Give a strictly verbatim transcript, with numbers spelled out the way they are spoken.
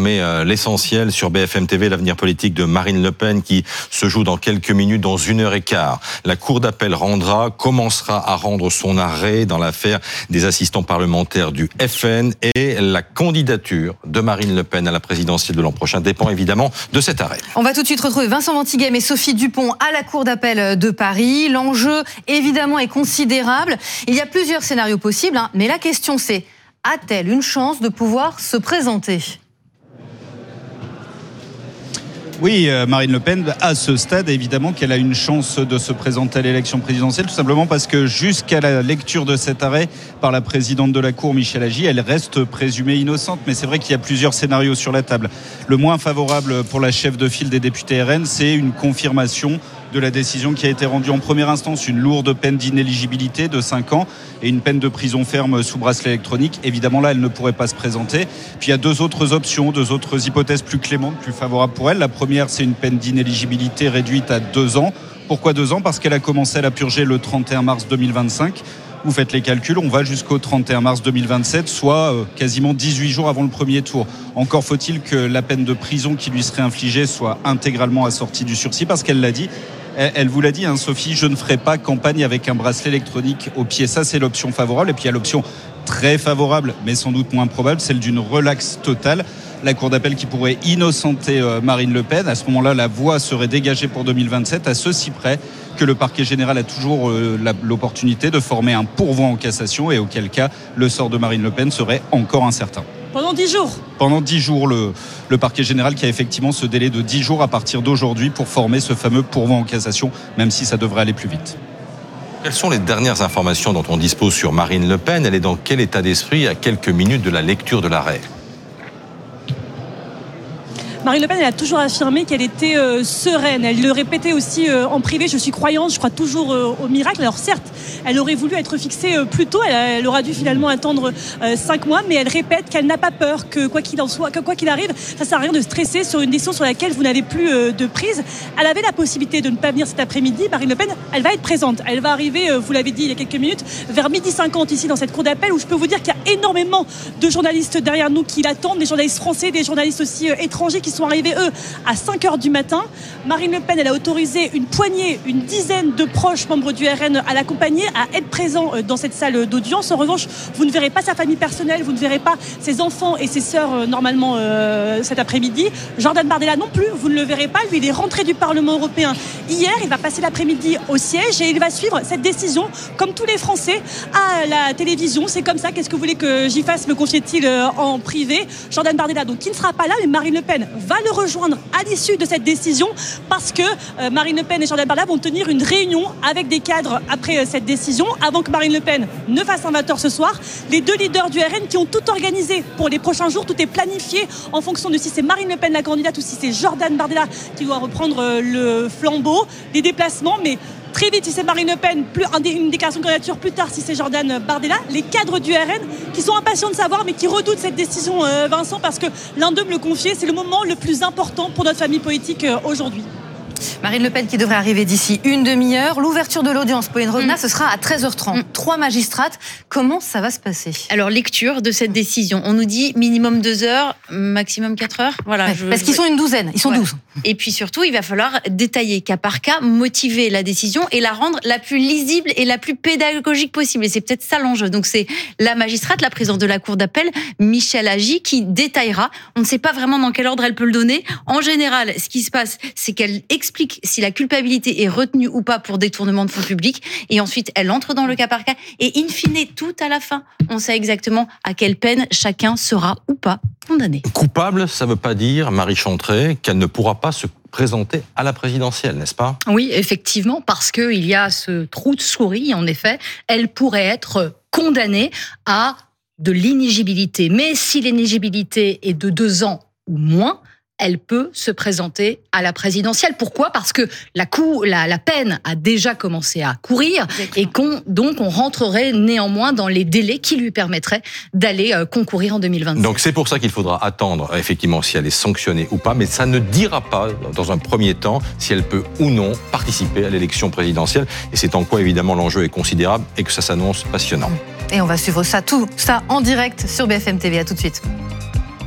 désormais l'essentiel sur B F M T V, l'avenir politique de Marine Le Pen qui se joue dans quelques minutes, dans une heure et quart. La Cour d'appel rendra, commencera à rendre son arrêt dans l'affaire des assistants parlementaires du F N et la candidature de Marine Le Pen à la présidentielle de l'an prochain dépend évidemment de cet arrêt. On va tout de suite retrouver Vincent Ventighem et Sophie Dupont à la Cour d'appel de Paris. L'enjeu évidemment est considérable. Il y a plusieurs scénarios possibles, hein, mais la question c'est: a-t-elle une chance de pouvoir se présenter ? Oui, Marine Le Pen, à ce stade, évidemment qu'elle a une chance de se présenter à l'élection présidentielle, tout simplement parce que jusqu'à la lecture de cet arrêt par la présidente de la Cour, Michèle Agy, elle reste présumée innocente. Mais c'est vrai qu'il y a plusieurs scénarios sur la table. Le moins favorable pour la chef de file des députés R N, c'est une confirmation de la décision qui a été rendue en première instance, une lourde peine d'inéligibilité de cinq ans et une peine de prison ferme sous bracelet électronique. Évidemment, là, elle ne pourrait pas se présenter. Puis il y a deux autres options, deux autres hypothèses plus clémentes, plus favorables pour elle. La première, c'est une peine d'inéligibilité réduite à deux ans. Pourquoi deux ans ? Parce qu'elle a commencé à la purger le trente et un mars deux mille vingt-cinq. Vous faites les calculs, on va jusqu'au trente et un mars deux mille vingt-sept, soit euh, quasiment dix-huit jours avant le premier tour. Encore faut-il que la peine de prison qui lui serait infligée soit intégralement assortie du sursis, parce qu'elle l'a dit, elle vous l'a dit, hein, Sophie, je ne ferai pas campagne avec un bracelet électronique au pied. Ça, c'est l'option favorable. Et puis, il y a l'option très favorable, mais sans doute moins probable, celle d'une relaxe totale. La Cour d'appel qui pourrait innocenter euh, Marine Le Pen. À ce moment-là, la voie serait dégagée pour deux mille vingt-sept, à ceci près que le parquet général a toujours euh, la, l'opportunité de former un pourvoi en cassation, et auquel cas, le sort de Marine Le Pen serait encore incertain. Pendant dix jours Pendant dix jours, le, le parquet général qui a effectivement ce délai de dix jours à partir d'aujourd'hui pour former ce fameux pourvoi en cassation, même si ça devrait aller plus vite. Quelles sont les dernières informations dont on dispose sur Marine Le Pen ? Elle est dans quel état d'esprit à quelques minutes de la lecture de l'arrêt ? Marine Le Pen, elle a toujours affirmé qu'elle était euh, sereine. Elle le répétait aussi euh, en privé. Je suis croyante, je crois toujours euh, au miracle. Alors certes, elle aurait voulu être fixée euh, plus tôt. Elle, elle aura dû finalement attendre euh, cinq mois, mais elle répète qu'elle n'a pas peur, que quoi qu'il en soit, que quoi qu'il arrive, ça sert à rien de stresser sur une décision sur laquelle vous n'avez plus euh, de prise. Elle avait la possibilité de ne pas venir cet après-midi. Marine Le Pen, elle va être présente. Elle va arriver, euh, vous l'avez dit il y a quelques minutes, vers midi cinquante ici dans cette cour d'appel, où je peux vous dire qu'il y a énormément de journalistes derrière nous qui l'attendent, des journalistes français, des journalistes aussi euh, étrangers qui sont arrivés, eux, à cinq heures du matin. Marine Le Pen, elle a autorisé une poignée, une dizaine de proches membres du R N à l'accompagner, à être présents dans cette salle d'audience. En revanche, vous ne verrez pas sa famille personnelle, vous ne verrez pas ses enfants et ses sœurs euh, normalement euh, cet après-midi. Jordan Bardella non plus, vous ne le verrez pas. Lui, il est rentré du Parlement européen hier. Il va passer l'après-midi au siège et il va suivre cette décision, comme tous les Français, à la télévision. C'est comme ça. Qu'est-ce que vous voulez que j'y fasse, me confiait-il euh, en privé. Jordan Bardella, donc, qui ne sera pas là, mais Marine Le Pen va le rejoindre à l'issue de cette décision, parce que euh, Marine Le Pen et Jordan Bardella vont tenir une réunion avec des cadres après euh, cette décision, avant que Marine Le Pen ne fasse un vingt heures ce soir. Les deux leaders du R N qui ont tout organisé pour les prochains jours, tout est planifié en fonction de si c'est Marine Le Pen la candidate ou si c'est Jordan Bardella qui doit reprendre euh, le flambeau, les déplacements, mais très vite si c'est Marine Le Pen, plus, une déclaration de candidature plus tard si c'est Jordan Bardella. Les cadres du R N qui sont impatients de savoir, mais qui redoutent cette décision, euh, Vincent, parce que l'un d'eux me le confiait, c'est le moment le plus important pour notre famille politique euh, aujourd'hui. Marine Le Pen qui devrait arriver d'ici une demi-heure. L'ouverture de l'audience, Pauline Rodna, mmh. ce sera à treize heures trente. Mmh. Trois magistrates. Comment ça va se passer ? Alors, lecture de cette décision. On nous dit minimum deux heures, maximum quatre heures. Voilà. Ouais, je, parce qu'ils sont une douzaine. Ils sont ouais. douze. Et puis surtout, il va falloir détailler cas par cas, motiver la décision et la rendre la plus lisible et la plus pédagogique possible. Et c'est peut-être ça l'enjeu. Donc, c'est la magistrate, la présidente de la Cour d'appel, Michèle Agy, qui détaillera. On ne sait pas vraiment dans quel ordre elle peut le donner. En général, ce qui se passe, c'est qu'elle explique si la culpabilité est retenue ou pas pour détournement de fonds publics, et ensuite elle entre dans le cas par cas, et in fine, tout à la fin, on sait exactement à quelle peine chacun sera ou pas condamné. Coupable, ça ne veut pas dire, Marie Chantrey, qu'elle ne pourra pas se présenter à la présidentielle, n'est-ce pas ? Oui, effectivement, parce qu'il y a ce trou de souris, en effet, elle pourrait être condamnée à de l'inéligibilité. Mais si l'inéligibilité est de deux ans ou moins, elle peut se présenter à la présidentielle. Pourquoi ? Parce que la, cou- la, la peine a déjà commencé à courir. Exactement. Et qu'on, donc on rentrerait néanmoins dans les délais qui lui permettraient d'aller euh, concourir en deux mille vingt-sept. Donc c'est pour ça qu'il faudra attendre effectivement si elle est sanctionnée ou pas, mais ça ne dira pas dans un premier temps si elle peut ou non participer à l'élection présidentielle. Et c'est en quoi évidemment l'enjeu est considérable et que ça s'annonce passionnant. Et on va suivre ça, tout ça en direct sur B F M T V. À tout de suite.